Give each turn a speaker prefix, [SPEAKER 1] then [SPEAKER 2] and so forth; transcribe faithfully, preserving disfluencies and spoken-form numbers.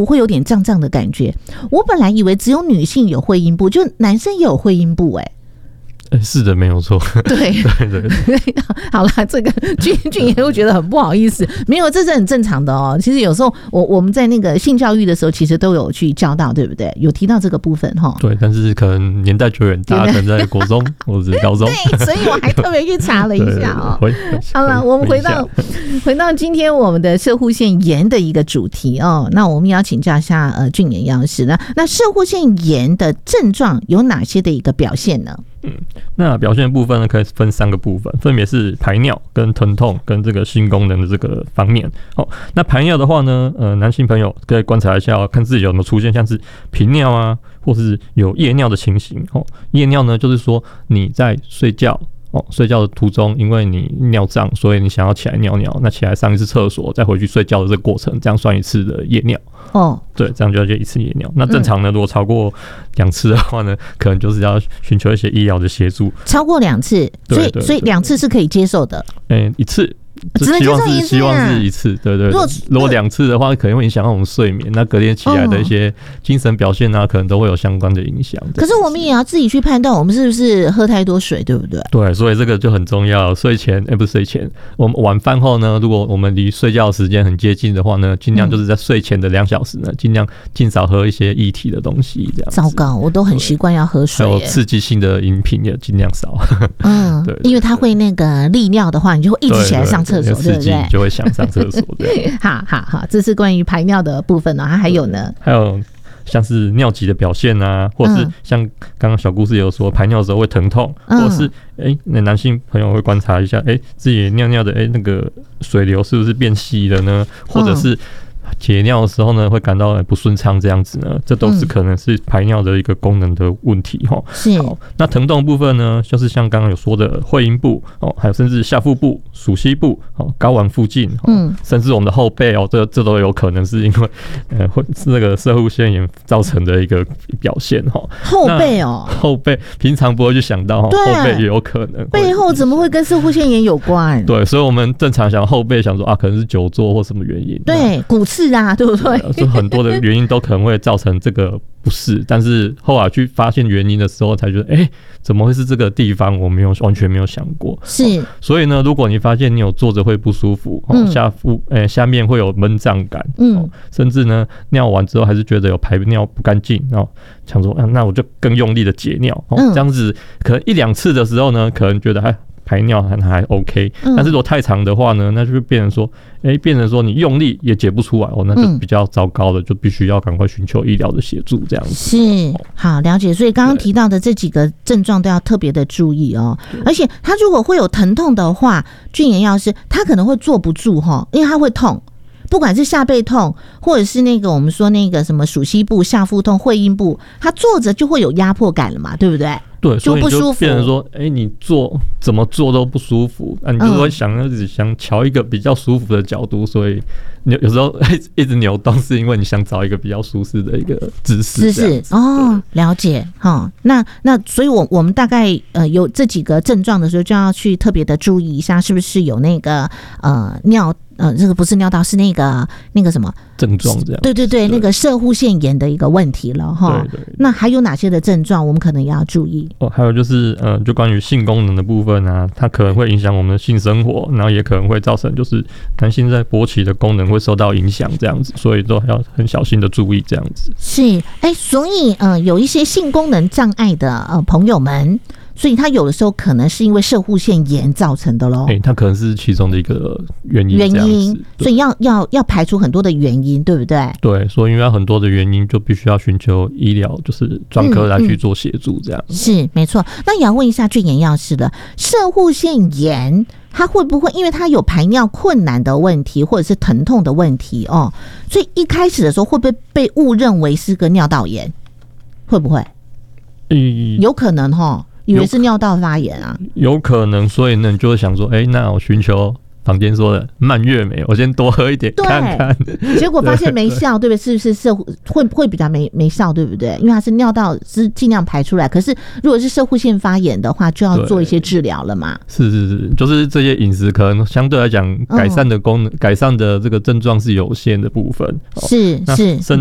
[SPEAKER 1] 部会有点胀胀的感觉。我本来以为只有女性有会阴部，就男生也有会阴部哎、欸。
[SPEAKER 2] 是的，没有错。
[SPEAKER 1] 对
[SPEAKER 2] 对对对，
[SPEAKER 1] 好啦，这个俊俊也会觉得很不好意思，没有，这是很正常的哦。其实有时候我我们在那个性教育的时候，其实都有去教到，对不对？有提到这个部分哈。
[SPEAKER 2] 对，但是可能年代久远，大家可能在国中或者是高中。
[SPEAKER 1] 对，所以我还特别去查了一下哦。
[SPEAKER 2] 对对对，
[SPEAKER 1] 好了，我们回到回到今天我们的攝護腺炎的一个主题哦。那我们要请教一下呃俊妍药师呢，那攝護腺炎的症状有哪些的一个表现呢？
[SPEAKER 2] 嗯，那表现的部分呢，可以分三个部分，分别是排尿、跟疼痛、跟这个性功能的这个方面。好，那排尿的话呢，呃，男性朋友可以观察一下，看自己有没有出现像是频尿啊，或是有夜尿的情形。哦，夜尿呢，就是说你在睡觉。哦，睡觉的途中，因为你尿胀，所以你想要起来尿尿，那起来上一次厕所，再回去睡觉的这个过程，这样算一次的夜尿。哦，对，这样就要就一次夜尿。那正常呢，如果超过两次的话呢，可能就是要寻求一些医疗的协助。
[SPEAKER 1] 超过两次，所以所以两次是可以接受的。
[SPEAKER 2] 嗯、欸，一次。
[SPEAKER 1] 只能接受一次、啊，
[SPEAKER 2] 希望是一次，对对对。如果两次的话，可能会影响到我们睡眠，那隔天起来的一些精神表现啊，可能都会有相关的影响。
[SPEAKER 1] 可是我们也要自己去判断，我们是不是喝太多水，对不对？
[SPEAKER 2] 对，所以这个就很重要。睡前，哎、欸，不是睡前，我们晚饭后呢，如果我们离睡觉的时间很接近的话呢，尽量就是在睡前的两小时呢，尽量尽少喝一些液体的东西，这样。
[SPEAKER 1] 糟糕，我都很习惯要喝水、欸。
[SPEAKER 2] 还有刺激性的饮品也尽量少。
[SPEAKER 1] 嗯，对，因为它会那个利尿的话，你就会一直起来上厕所，对不对？
[SPEAKER 2] 就会想上厕所。
[SPEAKER 1] 好好好，这是关于排尿的部分呢、喔。还有呢？
[SPEAKER 2] 还有像是尿急的表现啊，或者是像刚刚小故事有说排尿的时候会疼痛，嗯、或者是哎，那、欸、男性朋友会观察一下，哎、欸，自己尿尿的哎、欸、那个水流是不是变细了呢？或者是解尿的时候呢，会感到不顺畅，这样子呢，这都是可能是排尿的一个功能的问题哈。
[SPEAKER 1] 是。
[SPEAKER 2] 好，那疼痛部分呢，就是像刚刚有说的会阴部哦，还有甚至下腹部、属膝部、哦睾丸附近，嗯，甚至我们的后背哦，这这都有可能是因为呃会那个攝護腺炎造成的一个表现哈。
[SPEAKER 1] 后背哦，
[SPEAKER 2] 后背平常不会去想到，后背也有可能。
[SPEAKER 1] 背后怎么会跟攝護腺炎有关？
[SPEAKER 2] 对，所以我们正常想后背想说啊，可能是久坐或什么原因。
[SPEAKER 1] 对，骨刺啊，对不对？
[SPEAKER 2] 所以很多的原因都可能会造成这个不适，但是后来去发现原因的时候，才觉得哎、欸，怎么会是这个地方？我没有完全没有想过。
[SPEAKER 1] 是，
[SPEAKER 2] 哦、所以呢，如果你发现你有坐着会不舒服，哦、下腹呃、欸、下面会有闷胀感，嗯、哦，甚至呢尿完之后还是觉得有排尿不干净，然后想说，啊，那我就更用力的解尿，哦嗯、这样子可能一两次的时候呢，可能觉得还。排尿还还 OK，、嗯、但是如果太长的话呢，那就变成说，哎、欸，变成说你用力也解不出来哦，那就比较糟糕的，嗯、就必须要赶快寻求医疗的协助，这样子。
[SPEAKER 1] 是，好了解。所以刚刚提到的这几个症状都要特别的注意哦。而且他如果会有疼痛的话，俊妍药师他可能会坐不住哈，因为他会痛。不管是下背痛，或者是那个我们说那个什么属膝部、下腹痛、会阴部，他坐着就会有压迫感了嘛，对不对？
[SPEAKER 2] 对，
[SPEAKER 1] 就不舒服，
[SPEAKER 2] 变成说，哎、欸，你坐怎么坐都不舒服，啊，你就会想要只想瞧一个比较舒服的角度，所以你有时候一直扭动，是因为你想找一个比较舒适的一个姿势。
[SPEAKER 1] 姿势哦，了解哈。那那所以我，我我们大概呃有这几个症状的时候，就要去特别的注意一下，是不是有那个呃尿。呃，这个不是尿道，是那个那个什么
[SPEAKER 2] 症状这样。
[SPEAKER 1] 对对对，那个攝護腺炎的一个问题了哈。对对。那还有哪些的症状，我们可能也要注意？
[SPEAKER 2] 哦，还有就是呃，就关于性功能的部分啊，它可能会影响我们的性生活，然后也可能会造成就是男性在勃起的功能会受到影响，这样子，所以都要很小心的注意这样子。
[SPEAKER 1] 是，哎，所以呃，有一些性功能障碍的呃朋友们。所以他有的时候可能是因为攝護腺炎造成的咯，
[SPEAKER 2] 哎、欸，他可能是其中的一个原因，
[SPEAKER 1] 原因，所以要要要排除很多的原因，对不对？
[SPEAKER 2] 对，所以因为很多的原因，就必须要寻求医疗，就是专科来去做协助，这样、嗯嗯、
[SPEAKER 1] 是没错。那也要问一下俊妍药师了，攝護腺炎它会不会因为它有排尿困难的问题，或者是疼痛的问题哦？所以一开始的时候会不会被误认为是个尿道炎？会不会？嗯，有可能哈。以为是尿道发炎啊，
[SPEAKER 2] 有可能，所以呢，你就会想说，哎、欸，那我寻求坊间说的蔓越莓，我先多喝一点看看，
[SPEAKER 1] 结果发现没效，对不对？是不是是会会比较没没效，对不对？因为它是尿道是尽量排出来，可是如果是攝護腺发炎的话，就要做一些治疗了嘛。
[SPEAKER 2] 是是是，就是这些饮食可能相对来讲改善的功能、嗯、改善的这个症状是有限的部分，
[SPEAKER 1] 是是。